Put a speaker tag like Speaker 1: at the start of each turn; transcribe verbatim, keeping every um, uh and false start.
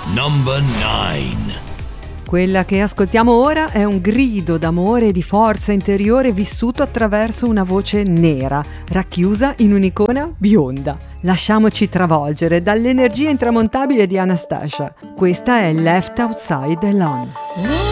Speaker 1: Number nine.
Speaker 2: Quella che ascoltiamo ora è un grido d'amore e di forza interiore vissuto attraverso una voce nera, racchiusa in un'icona bionda. Lasciamoci travolgere dall'energia intramontabile di Anastacia. Questa è Left Outside Alone.